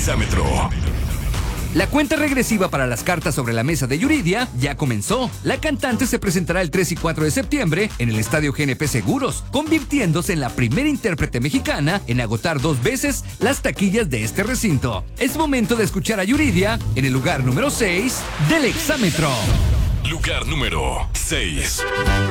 Exámetro. La cuenta regresiva para las cartas sobre la mesa de Yuridia ya comenzó. La cantante se presentará el 3 y 4 de septiembre en el Estadio GNP Seguros, convirtiéndose en la primera intérprete mexicana en agotar 2 veces las taquillas de este recinto. Es momento de escuchar a Yuridia en el lugar número 6 del Exámetro. Lugar número 6.